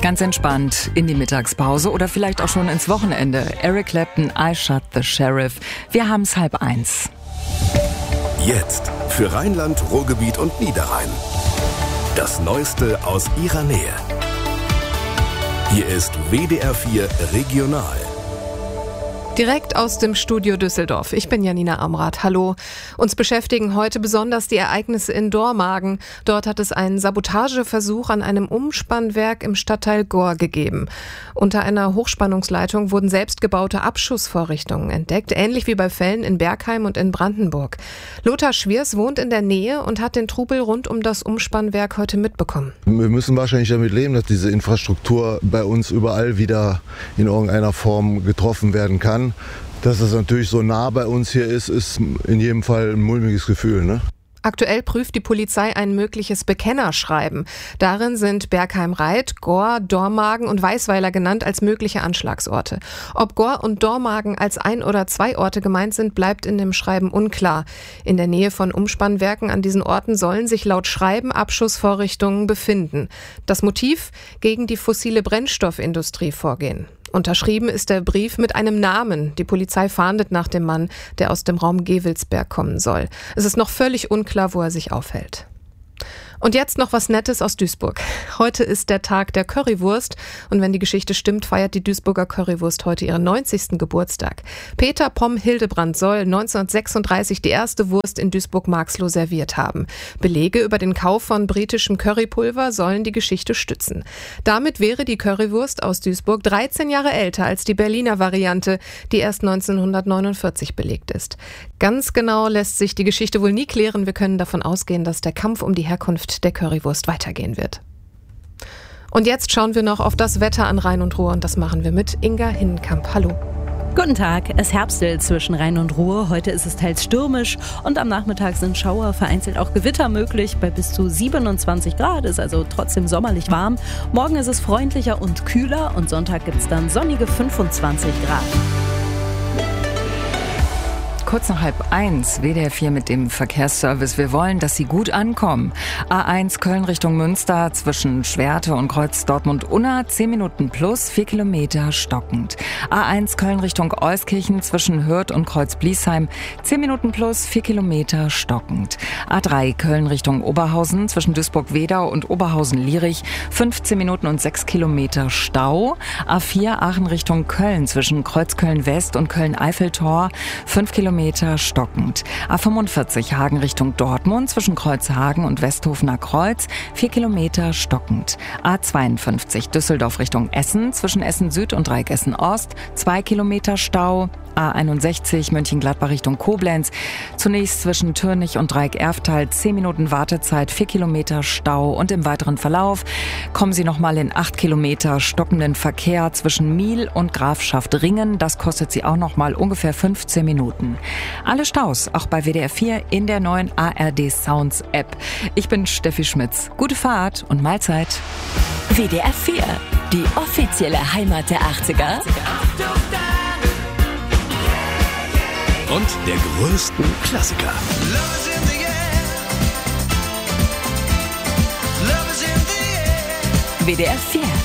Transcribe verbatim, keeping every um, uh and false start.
Ganz entspannt in die Mittagspause oder vielleicht auch schon ins Wochenende. Eric Clapton, I Shot the Sheriff. Wir haben's halb eins. Jetzt für Rheinland, Ruhrgebiet und Niederrhein. Das Neueste aus ihrer Nähe. Hier ist W D R vier Regional. Direkt aus dem Studio Düsseldorf. Ich bin Janina Amrath. Hallo. Uns beschäftigen heute besonders die Ereignisse in Dormagen. Dort hat es einen Sabotageversuch an einem Umspannwerk im Stadtteil Gohr gegeben. Unter einer Hochspannungsleitung wurden selbstgebaute Abschussvorrichtungen entdeckt, ähnlich wie bei Fällen in Bergheim und in Brandenburg. Lothar Schwiers wohnt in der Nähe und hat den Trubel rund um das Umspannwerk heute mitbekommen. Wir müssen wahrscheinlich damit leben, dass diese Infrastruktur bei uns überall wieder in irgendeiner Form getroffen werden kann. Dass es natürlich so nah bei uns hier ist, ist in jedem Fall ein mulmiges Gefühl, ne? Aktuell prüft die Polizei ein mögliches Bekennerschreiben. Darin sind Bergheim-Reit, Gohr, Dormagen und Weißweiler genannt als mögliche Anschlagsorte. Ob Gohr und Dormagen als ein oder zwei Orte gemeint sind, bleibt in dem Schreiben unklar. In der Nähe von Umspannwerken an diesen Orten sollen sich laut Schreiben Abschussvorrichtungen befinden. Das Motiv? Gegen die fossile Brennstoffindustrie vorgehen. Unterschrieben ist der Brief mit einem Namen. Die Polizei fahndet nach dem Mann, der aus dem Raum Gewelsberg kommen soll. Es ist noch völlig unklar, wo er sich aufhält. Und jetzt noch was Nettes aus Duisburg. Heute ist der Tag der Currywurst und wenn die Geschichte stimmt, feiert die Duisburger Currywurst heute ihren neunzigsten Geburtstag. Peter Pomm Hildebrand soll neunzehnhundertsechsunddreißig die erste Wurst in Duisburg-Marxloh serviert haben. Belege über den Kauf von britischem Currypulver sollen die Geschichte stützen. Damit wäre die Currywurst aus Duisburg dreizehn Jahre älter als die Berliner Variante, die erst neunzehnhundertneunundvierzig belegt ist. Ganz genau lässt sich die Geschichte wohl nie klären. Wir können davon ausgehen, dass der Kampf um die Herkunft der Currywurst weitergehen wird. Und jetzt schauen wir noch auf das Wetter an Rhein und Ruhr und das machen wir mit Inga Hinnenkamp. Hallo. Guten Tag, es herbstelt zwischen Rhein und Ruhr. Heute ist es teils stürmisch und am Nachmittag sind Schauer, vereinzelt auch Gewitter möglich. Bei bis zu siebenundzwanzig Grad ist also trotzdem sommerlich warm. Morgen ist es freundlicher und kühler und Sonntag gibt es dann sonnige fünfundzwanzig Grad. Kurz nach halb eins, W D R vier mit dem Verkehrsservice. Wir wollen, dass Sie gut ankommen. A eins Köln Richtung Münster zwischen Schwerte und Kreuz Dortmund-Unna, zehn Minuten plus, vier Kilometer stockend. A eins Köln Richtung Euskirchen zwischen Hürth und Kreuz Bliesheim, zehn Minuten plus, vier Kilometer stockend. A drei Köln Richtung Oberhausen zwischen Duisburg-Wedau und Oberhausen-Lierich, fünfzehn Minuten und sechs Kilometer Stau. A vier Aachen Richtung Köln zwischen Kreuzköln-West und Köln-Eiffeltor, fünf Kilometer stockend. A fünfundvierzig Hagen Richtung Dortmund zwischen Kreuzhagen und Westhofener Kreuz, vier Kilometer stockend. A zweiundfünfzig Düsseldorf Richtung Essen zwischen Essen Süd und Dreieck Essen Ost, zwei Kilometer Stau. A einundsechzig Mönchengladbach Richtung Koblenz. Zunächst zwischen Türnich und Dreieck Erftal zehn Minuten Wartezeit, vier Kilometer Stau und im weiteren Verlauf kommen Sie nochmal in acht Kilometer stockenden Verkehr zwischen Miel und Grafschaft Ringen. Das kostet Sie auch nochmal ungefähr fünfzehn Minuten. Alle Staus, auch bei W D R vier in der neuen A R D Sounds App. Ich bin Steffi Schmitz. Gute Fahrt und Mahlzeit. W D R vier, die offizielle Heimat der achtziger. Und der größten Klassiker. W D R vier.